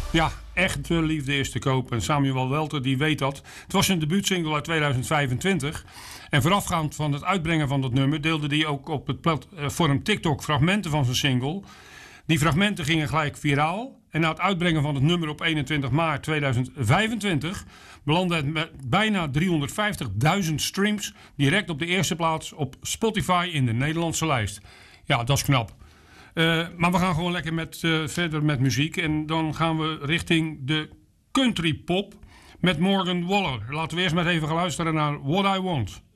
Ja, echte liefde is te koop. En Samuel Welter die weet dat. Het was een debuutsingle uit 2025. En voorafgaand van het uitbrengen van dat nummer deelde hij ook op het platform TikTok fragmenten van zijn single. Die fragmenten gingen gelijk viraal. En na het uitbrengen van het nummer op 21 maart 2025 belandde het met bijna 350.000 streams direct op de eerste plaats op Spotify in de Nederlandse lijst. Ja, dat is knap. Maar we gaan gewoon lekker verder met muziek. En dan gaan we richting de country pop met Morgan Wallen. Laten we eerst maar even gaan luisteren naar What I Want.